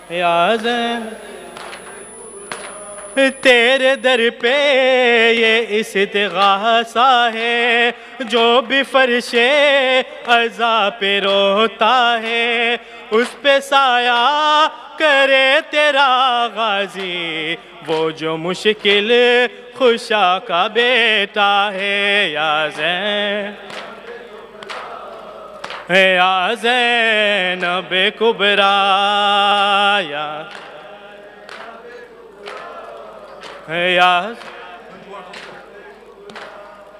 या ज़ैन तेरे दर पे ये इस्तिग़ासा है, जो भी फर्शे अज़ा पे रोता है, उस पे साया करे तेरा गाजी, वो जो मुश्किल खुशा का बेटा है। या ज़ैनब कुबरा, या